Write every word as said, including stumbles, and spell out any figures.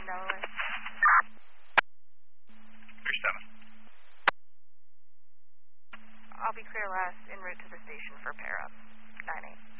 Delaware. three seven. I'll be clear last en route to the station for pair up. nine eight.